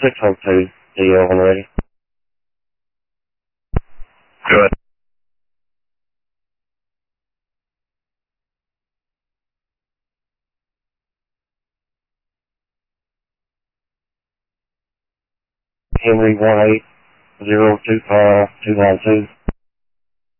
602 DL when ready. Good. Henry 18025 292.